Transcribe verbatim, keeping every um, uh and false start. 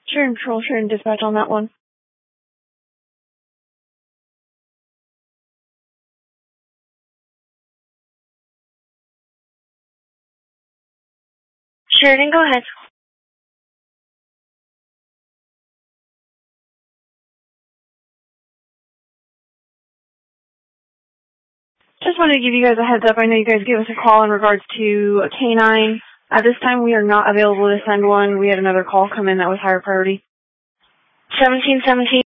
Sheridan Patrol, Sheridan Dispatch on that one. Sheridan, go ahead. Just wanted to give you guys a heads up. I know you guys gave us a call in regards to a K nine. At this time, we are not available to send one. We had another call come in that was higher priority. seventeen seventeen.